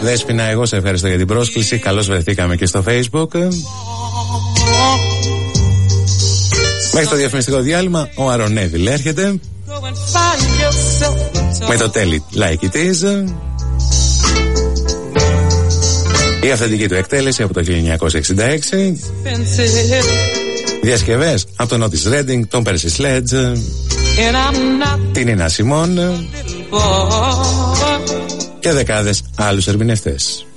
Δέσποινα, εγώ σε ευχαριστώ για την πρόσκληση. Καλώς βρεθήκαμε και στο Facebook. Μέχρι το διαφημιστικό διάλειμμα ο Αρονέβιλ έρχεται με το τέλει Like It Is. Η αυθεντική του εκτέλεση από το 1966. Διασκευές από τον Otis Redding, τον Percy Sledge, την Nina Simone και δεκάδες άλλους ερμηνευτές.